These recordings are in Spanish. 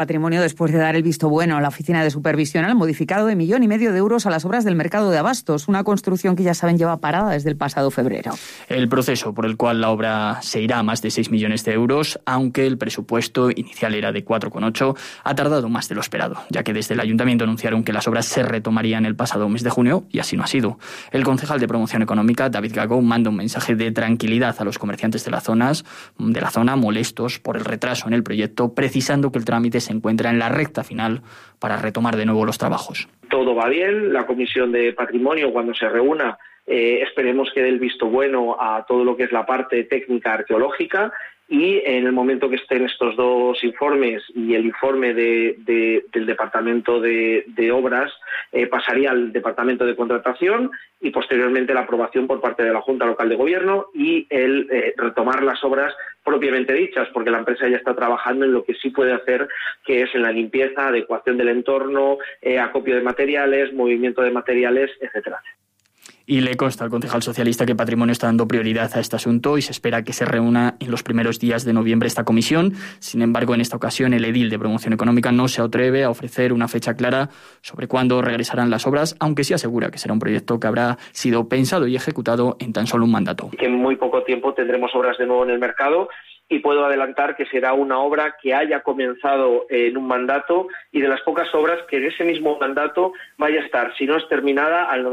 Patrimonio, después de dar el visto bueno a la Oficina de Supervisión, al modificado de 1,5 millones de euros a las obras del mercado de Abastos, una construcción que ya saben lleva parada desde el pasado febrero. El proceso por el cual la obra se irá a más de 6 millones de euros, aunque el presupuesto inicial era de 4,8, ha tardado más de lo esperado, ya que desde el Ayuntamiento anunciaron que las obras se retomarían el pasado mes de junio y así no ha sido. El concejal de Promoción Económica, David Gago, manda un mensaje de tranquilidad a los comerciantes de la zona molestos por el retraso en el proyecto, precisando que el trámite se encuentra en la recta final para retomar de nuevo los trabajos. Todo va bien, la Comisión de Patrimonio cuando se reúna esperemos que dé el visto bueno a todo lo que es la parte técnica arqueológica y en el momento que estén estos dos informes y el informe del Departamento de Obras pasaría al Departamento de Contratación y posteriormente la aprobación por parte de la Junta Local de Gobierno y el retomar las obras propiamente dichas, porque la empresa ya está trabajando en lo que sí puede hacer, que es en la limpieza, adecuación del entorno, acopio de materiales, movimiento de materiales, etcétera. Y le consta al concejal socialista que Patrimonio está dando prioridad a este asunto y se espera que se reúna en los primeros días de noviembre esta comisión. Sin embargo, en esta ocasión el edil de Promoción Económica no se atreve a ofrecer una fecha clara sobre cuándo regresarán las obras, aunque sí asegura que será un proyecto que habrá sido pensado y ejecutado en tan solo un mandato. Que en muy poco tiempo tendremos obras de nuevo en el mercado. Y puedo adelantar que será una obra que haya comenzado en un mandato y de las pocas obras que en ese mismo mandato vaya a estar, si no es terminada, al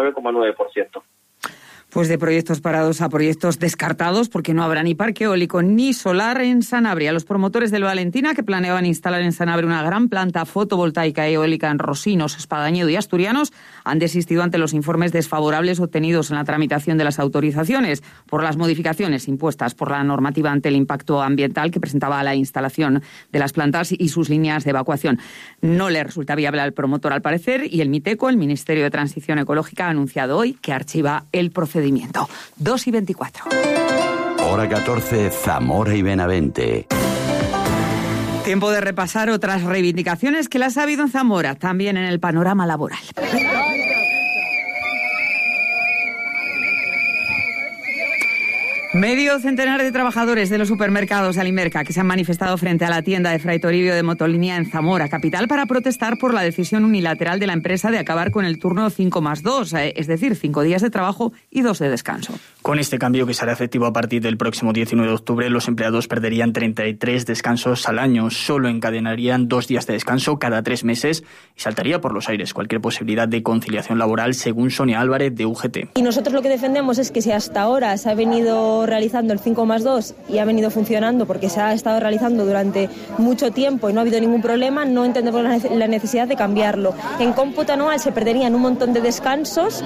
99,9%. Pues de proyectos parados a proyectos descartados, porque no habrá ni parque eólico ni solar en Sanabria. Los promotores del Valentina, que planeaban instalar en Sanabria una gran planta fotovoltaica y eólica en Rosinos, Espadañedo y Asturianos, han desistido ante los informes desfavorables obtenidos en la tramitación de las autorizaciones por las modificaciones impuestas por la normativa ante el impacto ambiental que presentaba la instalación de las plantas y sus líneas de evacuación. No le resulta viable al promotor, al parecer, y el MITECO, el Ministerio de Transición Ecológica, ha anunciado hoy que archiva el procedimiento. 2:24. Hora 14, Zamora y Benavente. Tiempo de repasar otras reivindicaciones que las ha habido en Zamora, también en el panorama laboral. Medio centenar de trabajadores de los supermercados Alimerca que se han manifestado frente a la tienda de Fray Toribio de Motolinia en Zamora, capital, para protestar por la decisión unilateral de la empresa de acabar con el turno 5+2, es decir, 5 días de trabajo y 2 de descanso. Con este cambio, que será efectivo a partir del próximo 19 de octubre, los empleados perderían 33 descansos al año. Solo encadenarían 2 días de descanso cada 3 meses y saltaría por los aires cualquier posibilidad de conciliación laboral, según Sonia Álvarez, de UGT. Y nosotros lo que defendemos es que si hasta ahora se ha venido realizando el 5+2 y ha venido funcionando porque se ha estado realizando durante mucho tiempo y no ha habido ningún problema, no entendemos la necesidad de cambiarlo. En cómputo anual se perderían un montón de descansos,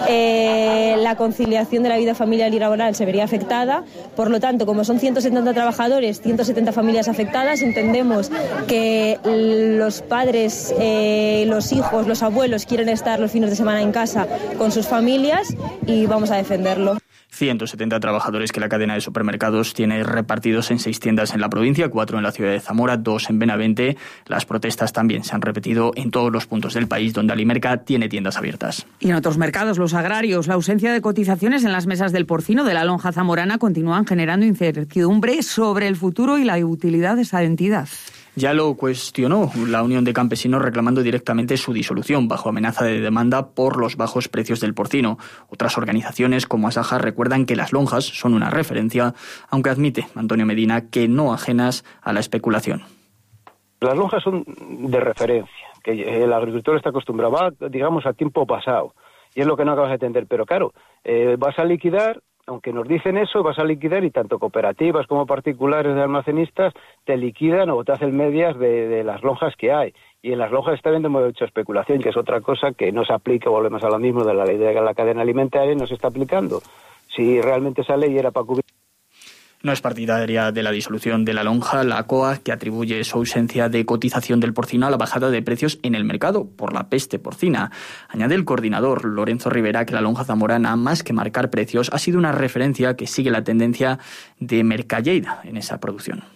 la conciliación de la vida familiar y laboral se vería afectada. Por lo tanto, como son 170 trabajadores, 170 familias afectadas, entendemos que los padres, los hijos, los abuelos quieren estar los fines de semana en casa con sus familias y vamos a defenderlo. 170 trabajadores que la cadena de supermercados tiene repartidos en 6 tiendas en la provincia, 4 en la ciudad de Zamora, 2 en Benavente. Las protestas también se han repetido en todos los puntos del país donde Alimerca tiene tiendas abiertas. Y en otros mercados, los agrarios, la ausencia de cotizaciones en las mesas del porcino de la lonja zamorana continúan generando incertidumbre sobre el futuro y la utilidad de esa entidad. Ya lo cuestionó la Unión de Campesinos reclamando directamente su disolución bajo amenaza de demanda por los bajos precios del porcino. Otras organizaciones como Asaja recuerdan que las lonjas son una referencia, aunque admite Antonio Medina que no ajenas a la especulación. Las lonjas son de referencia, que el agricultor está acostumbrado, va, digamos, a tiempo pasado, y es lo que no acabas de entender. Pero claro, vas a liquidar, aunque nos dicen eso, vas a liquidar y tanto cooperativas como particulares de almacenistas te liquidan o te hacen medias de las lonjas que hay. Y en las lonjas está habiendo mucha especulación, que es otra cosa que no se aplica, volvemos a lo mismo de la ley de la cadena alimentaria, no se está aplicando. Si realmente esa ley era para cubrir... No es partidaria de la disolución de la lonja, la ACOA, que atribuye su ausencia de cotización del porcino a la bajada de precios en el mercado por la peste porcina. Añade el coordinador Lorenzo Rivera que la lonja zamorana, más que marcar precios, ha sido una referencia que sigue la tendencia de Mercalleira en esa producción.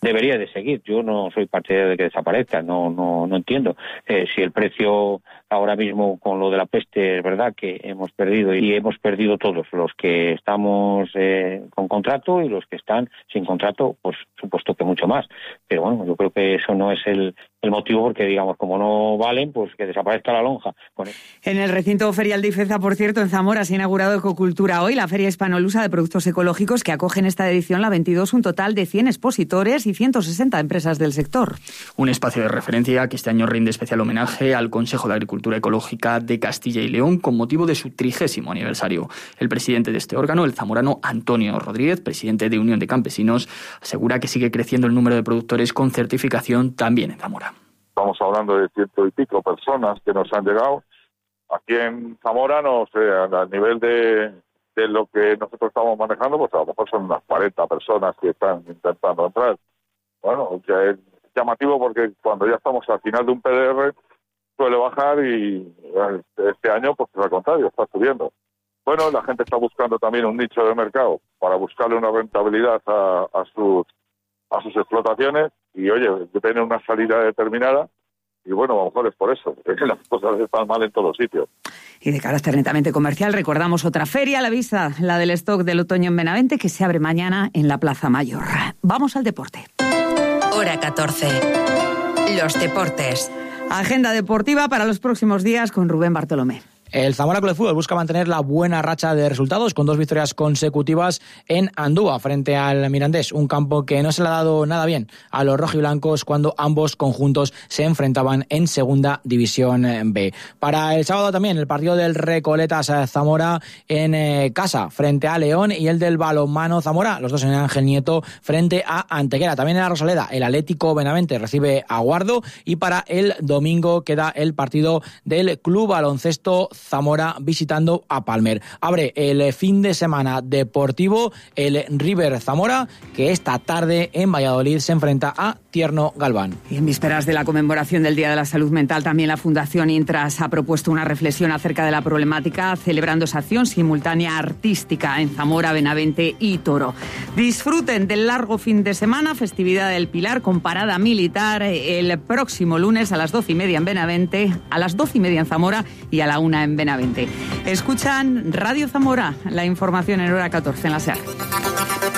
debería de seguir. Yo no soy partidario de que desaparezca, no entiendo. Si el precio ahora mismo con lo de la peste es verdad que hemos perdido, y hemos perdido todos, los que estamos con contrato y los que están sin contrato, pues supuesto que mucho más. Pero bueno, yo creo que eso no es el motivo, porque digamos, como no valen, pues que desaparezca la lonja. Bueno. En el recinto ferial de Ifeza, por cierto, en Zamora se ha inaugurado Ecocultura hoy, la feria hispanolusa de productos ecológicos que acoge en esta edición, la 22, un total de 100 expositores y 160 empresas del sector. Un espacio de referencia que este año rinde especial homenaje al Consejo de Agricultura Ecológica de Castilla y León con motivo de su 30º aniversario. El presidente de este órgano, el zamorano Antonio Rodríguez, presidente de Unión de Campesinos, asegura que sigue creciendo el número de productores con certificación también en Zamora. Estamos hablando de 100 y pico personas que nos han llegado. Aquí en Zamora, no sé, a nivel de lo que nosotros estamos manejando, pues a lo mejor son unas 40 personas que están intentando entrar. Bueno, ya es llamativo porque cuando ya estamos al final de un PDR suele bajar, y este año, pues al contrario, está subiendo. Bueno, la gente está buscando también un nicho de mercado para buscarle una rentabilidad a sus explotaciones, y oye, tienen una salida determinada, y bueno, a lo mejor es por eso, porque las cosas están mal en todos sitios. Y de carácter netamente comercial, recordamos otra feria a la vista, la del stock del otoño en Benavente, que se abre mañana en la Plaza Mayor. Vamos al deporte. Hora 14. Los deportes. Agenda deportiva para los próximos días con Rubén Bartolomé. El Zamora Club de Fútbol busca mantener la buena racha de resultados con 2 victorias consecutivas en Andúa frente al Mirandés, un campo que no se le ha dado nada bien a los rojiblancos cuando ambos conjuntos se enfrentaban en Segunda División B. Para el sábado también el partido del Recoletas Zamora en casa frente a León, y el del Balonmano Zamora, los dos en Ángel Nieto frente a Antequera. También en la Rosaleda el Atlético Benavente recibe a Guardo, y para el domingo queda el partido del Club Baloncesto Zamora visitando a Palmer. Abre el fin de semana deportivo el River Zamora, que esta tarde en Valladolid se enfrenta a Tierno Galván. Y en vísperas de la conmemoración del Día de la Salud Mental, también la Fundación Intras ha propuesto una reflexión acerca de la problemática, celebrando esa acción simultánea artística en Zamora, Benavente y Toro. Disfruten del largo fin de semana, festividad del Pilar con parada militar el próximo lunes a las 12:30 en Benavente, a las 12:30 en Zamora y a la 1 en Benavente. Escuchan Radio Zamora, la información en hora 14 en la SER.